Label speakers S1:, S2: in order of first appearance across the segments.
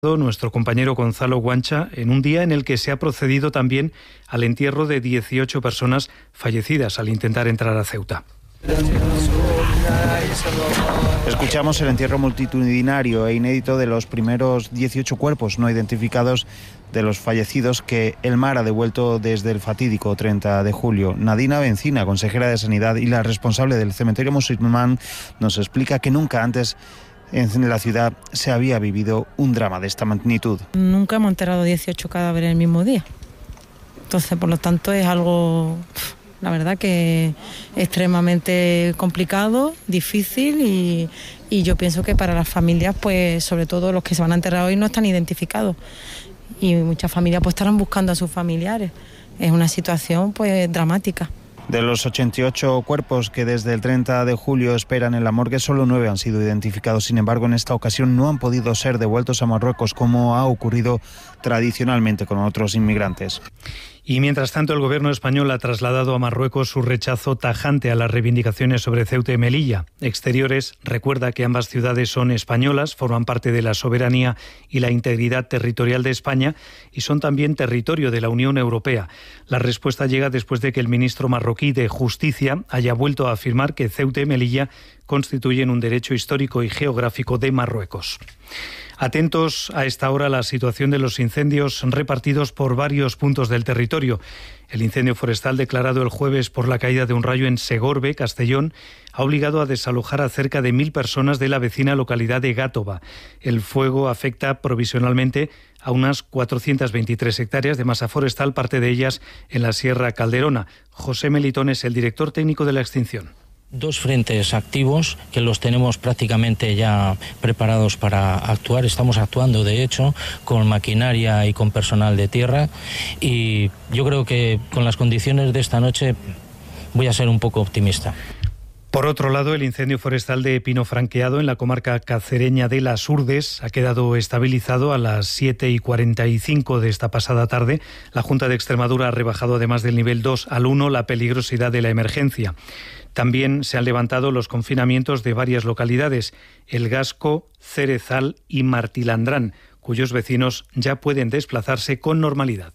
S1: nuestro compañero Gonzalo Guancha, en un día en el que se ha procedido también al entierro de 18 personas fallecidas al intentar entrar a Ceuta.
S2: Escuchamos el entierro multitudinario e inédito de los primeros 18 cuerpos no identificados de los fallecidos que el mar ha devuelto desde el fatídico 30 de julio. Nadina Bencina, consejera de Sanidad y la responsable del cementerio musulmán, nos explica que nunca antes en la ciudad se había vivido un drama de esta magnitud.
S3: Nunca hemos enterrado 18 cadáveres el mismo día. Entonces, por lo tanto, es algo, la verdad, que extremadamente complicado, difícil y yo pienso que para las familias, pues sobre todo los que se van a enterrar hoy no están identificados y muchas familias pues estarán buscando a sus familiares. Es una situación pues dramática.
S2: De los 88 cuerpos que desde el 30 de julio esperan en la morgue, solo 9 han sido identificados. Sin embargo, en esta ocasión no han podido ser devueltos a Marruecos, como ha ocurrido tradicionalmente con otros inmigrantes.
S1: Y mientras tanto, el gobierno español ha trasladado a Marruecos su rechazo tajante a las reivindicaciones sobre Ceuta y Melilla. Exteriores recuerda que ambas ciudades son españolas, forman parte de la soberanía y la integridad territorial de España y son también territorio de la Unión Europea. La respuesta llega después de que el ministro marroquí de Justicia haya vuelto a afirmar que Ceuta y Melilla constituyen un derecho histórico y geográfico de Marruecos. Atentos a esta hora a la situación de los incendios repartidos por varios puntos del territorio. El incendio forestal declarado el jueves por la caída de un rayo en Segorbe, Castellón, ha obligado a desalojar a cerca de 1.000 personas de la vecina localidad de Gátova. El fuego afecta provisionalmente a unas 423 hectáreas de masa forestal, parte de ellas en la Sierra Calderona. José Melitón es el director técnico de la extinción.
S4: 2 frentes activos que los tenemos prácticamente ya preparados para actuar. Estamos actuando, de hecho, con maquinaria y con personal de tierra y yo creo que con las condiciones de esta noche voy a ser un poco optimista.
S1: Por otro lado, el incendio forestal de Pino Franqueado en la comarca cacereña de Las Urdes ha quedado estabilizado a las 7:45 de esta pasada tarde. La Junta de Extremadura ha rebajado además del nivel 2 al 1 la peligrosidad de la emergencia. También se han levantado los confinamientos de varias localidades, El Gasco, Cerezal y Martilandrán, cuyos vecinos ya pueden desplazarse con normalidad.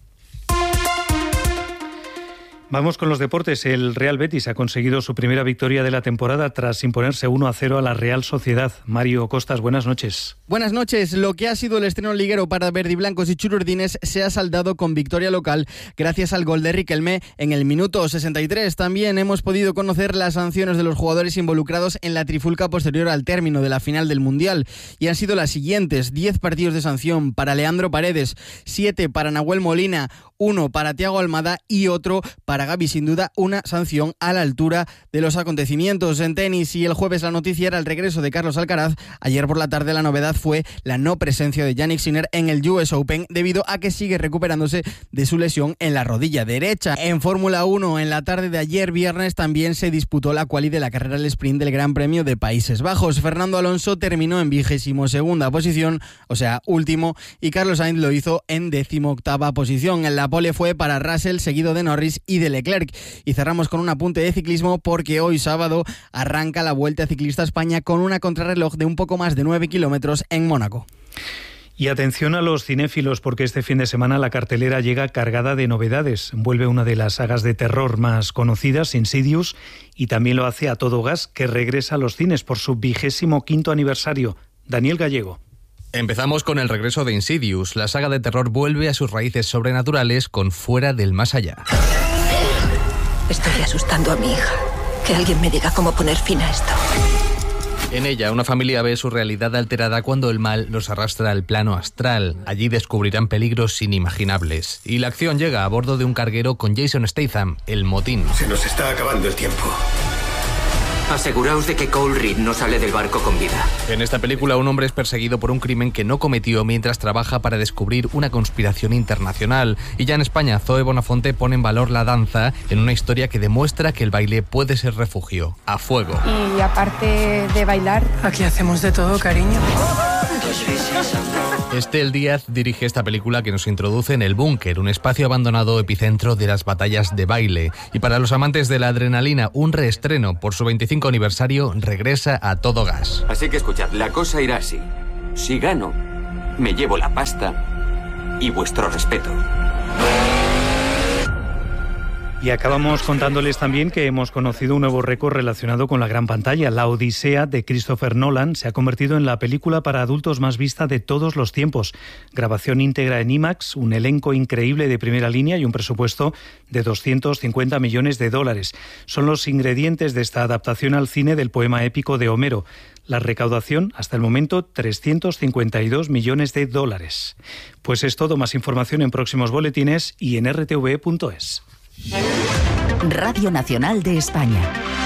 S1: Vamos con los deportes. El Real Betis ha conseguido su primera victoria de la temporada tras imponerse 1-0 a la Real Sociedad. Mario Costas, buenas noches.
S5: Buenas noches. Lo que ha sido el estreno liguero para verdiblancos y chururdines se ha saldado con victoria local gracias al gol de Riquelme en el minuto 63. También hemos podido conocer las sanciones de los jugadores involucrados en la trifulca posterior al término de la final del Mundial y han sido las siguientes: 10 partidos de sanción para Leandro Paredes, 7 para Nahuel Molina, 1 para Thiago Almada y otro para Gavi. Sin duda una sanción a la altura de los acontecimientos. En tenis, y el jueves la noticia era el regreso de Carlos Alcaraz, ayer por la tarde la novedad fue la no presencia de Jannik Sinner en el US Open debido a que sigue recuperándose de su lesión en la rodilla derecha. En Fórmula 1, en la tarde de ayer viernes también se disputó la quali de la carrera del sprint del Gran Premio de Países Bajos. Fernando Alonso terminó en 22ª posición, o sea, último, y Carlos Sainz lo hizo en 18ª posición. En la pole fue para Russell, seguido de Norris y de Leclerc. Y cerramos con un apunte de ciclismo porque hoy sábado arranca la Vuelta Ciclista a España con una contrarreloj de un poco más de 9 kilómetros en Mónaco.
S1: Y atención a los cinéfilos porque este fin de semana la cartelera llega cargada de novedades. Vuelve una de las sagas de terror más conocidas, Insidious, y también lo hace A Todo Gas, que regresa a los cines por su 25º aniversario. Daniel Gallego.
S6: Empezamos con el regreso de Insidious. La saga de terror vuelve a sus raíces sobrenaturales con Fuera del Más Allá.
S7: Estoy asustando a mi hija. Que alguien me diga cómo poner fin a esto.
S6: En ella, una familia ve su realidad alterada cuando el mal los arrastra al plano astral. Allí descubrirán peligros inimaginables. Y la acción llega a bordo de un carguero con Jason Statham, el motín.
S8: Se nos está acabando el tiempo.
S9: Aseguraos de que Cole Reed no sale del barco con vida.
S6: En esta película, un hombre es perseguido por un crimen que no cometió mientras trabaja para descubrir una conspiración internacional. Y ya en España, Zoe Bonafonte pone en valor la danza en una historia que demuestra que el baile puede ser refugio. A fuego.
S10: Y aparte de bailar,
S11: aquí hacemos de todo, cariño.
S6: Estel Díaz dirige esta película que nos introduce en El Búnker, un espacio abandonado epicentro de las batallas de baile. Y para los amantes de la adrenalina, un reestreno. Por su 25 aniversario regresa A Todo Gas.
S9: Así que escuchad, la cosa irá así. Si gano, me llevo la pasta y vuestro respeto.
S1: Y acabamos contándoles también que hemos conocido un nuevo récord relacionado con la gran pantalla. La Odisea de Christopher Nolan se ha convertido en la película para adultos más vista de todos los tiempos. Grabación íntegra en IMAX, un elenco increíble de primera línea y un presupuesto de $250 millones. Son los ingredientes de esta adaptación al cine del poema épico de Homero. La recaudación, hasta el momento, $352 millones. Pues es todo. Más información en próximos boletines y en rtv.es.
S8: Radio Nacional de España.